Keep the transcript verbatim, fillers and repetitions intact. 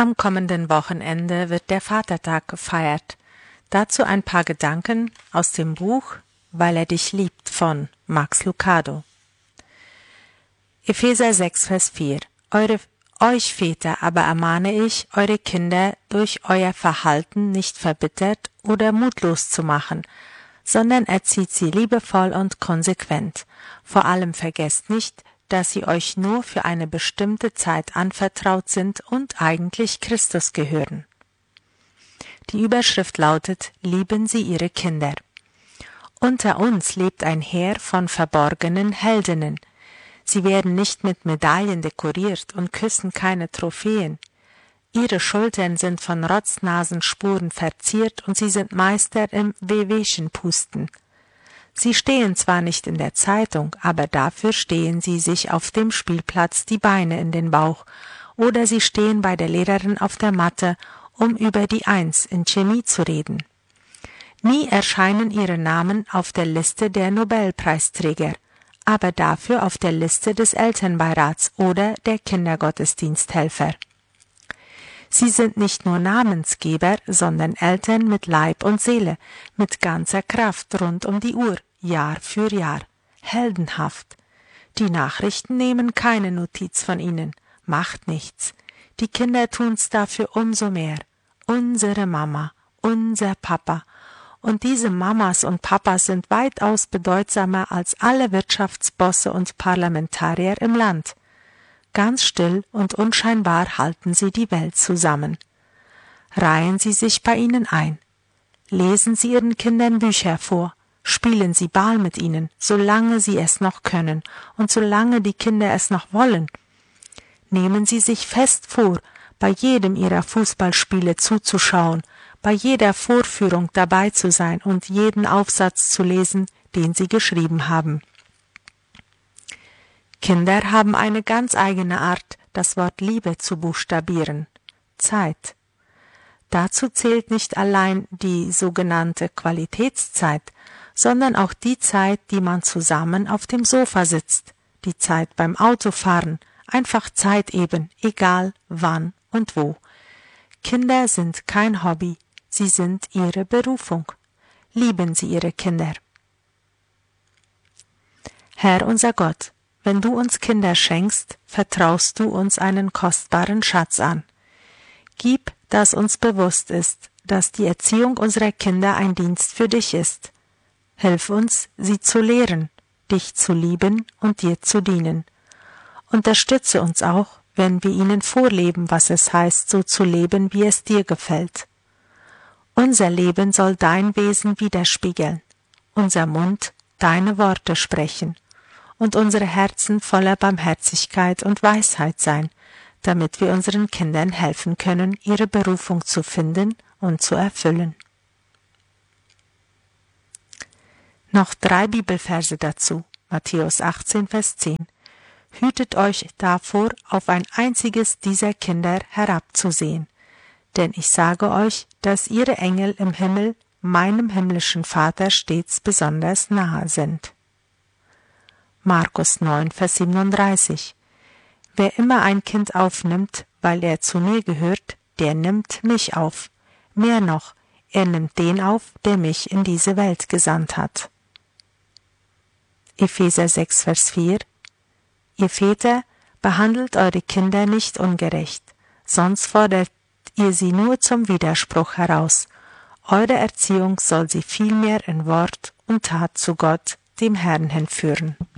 Am kommenden Wochenende wird der Vatertag gefeiert. Dazu ein paar Gedanken aus dem Buch Weil er dich liebt von Max Lucado. Epheser sechs, Vers vier. Eure, euch Väter aber ermahne ich, eure Kinder durch euer Verhalten nicht verbittert oder mutlos zu machen, sondern erzieht sie liebevoll und konsequent. Vor allem vergesst nicht, dass sie euch nur für eine bestimmte Zeit anvertraut sind und eigentlich Christus gehören. Die Überschrift lautet: Lieben Sie Ihre Kinder. Unter uns lebt ein Heer von verborgenen Heldinnen. Sie werden nicht mit Medaillen dekoriert und küssen keine Trophäen. Ihre Schultern sind von Rotznasenspuren verziert und sie sind Meister im Wehwehchenpusten. Sie stehen zwar nicht in der Zeitung, aber dafür stehen sie sich auf dem Spielplatz die Beine in den Bauch, oder sie stehen bei der Lehrerin auf der Matte, um über die Eins in Chemie zu reden. Nie erscheinen ihre Namen auf der Liste der Nobelpreisträger, aber dafür auf der Liste des Elternbeirats oder der Kindergottesdiensthelfer. Sie sind nicht nur Namensgeber, sondern Eltern mit Leib und Seele, mit ganzer Kraft rund um die Uhr, Jahr für Jahr. Heldenhaft. Die Nachrichten nehmen keine Notiz von ihnen. Macht nichts. Die Kinder tun's dafür umso mehr. Unsere Mama, unser Papa. Und diese Mamas und Papas sind weitaus bedeutsamer als alle Wirtschaftsbosse und Parlamentarier im Land. Ganz still und unscheinbar halten sie die Welt zusammen. Reihen Sie sich bei ihnen ein. Lesen Sie Ihren Kindern Bücher vor. Spielen Sie Ball mit ihnen, solange sie es noch können und solange die Kinder es noch wollen. Nehmen Sie sich fest vor, bei jedem Ihrer Fußballspiele zuzuschauen, bei jeder Vorführung dabei zu sein und jeden Aufsatz zu lesen, den Sie geschrieben haben. Kinder haben eine ganz eigene Art, das Wort Liebe zu buchstabieren. Zeit. Dazu zählt nicht allein die sogenannte Qualitätszeit, sondern auch die Zeit, die man zusammen auf dem Sofa sitzt, die Zeit beim Autofahren, einfach Zeit eben, egal wann und wo. Kinder sind kein Hobby, sie sind Ihre Berufung. Lieben Sie Ihre Kinder. Herr unser Gott, wenn du uns Kinder schenkst, vertraust du uns einen kostbaren Schatz an. Gib, dass uns bewusst ist, dass die Erziehung unserer Kinder ein Dienst für dich ist. Hilf uns, sie zu lehren, dich zu lieben und dir zu dienen. Unterstütze uns auch, wenn wir ihnen vorleben, was es heißt, so zu leben, wie es dir gefällt. Unser Leben soll dein Wesen widerspiegeln, unser Mund deine Worte sprechen und unsere Herzen voller Barmherzigkeit und Weisheit sein, damit wir unseren Kindern helfen können, ihre Berufung zu finden und zu erfüllen. Noch drei Bibelverse dazu, Matthäus achtzehn, Vers zehn. Hütet euch davor, auf ein einziges dieser Kinder herabzusehen, denn ich sage euch, dass ihre Engel im Himmel meinem himmlischen Vater stets besonders nahe sind. Markus neun, Vers siebenunddreißig. Wer immer ein Kind aufnimmt, weil er zu mir gehört, der nimmt mich auf. Mehr noch, er nimmt den auf, der mich in diese Welt gesandt hat. Epheser sechs, Vers vier. Ihr Väter, behandelt eure Kinder nicht ungerecht, sonst fordert ihr sie nur zum Widerspruch heraus. Eure Erziehung soll sie vielmehr in Wort und Tat zu Gott, dem Herrn, hinführen.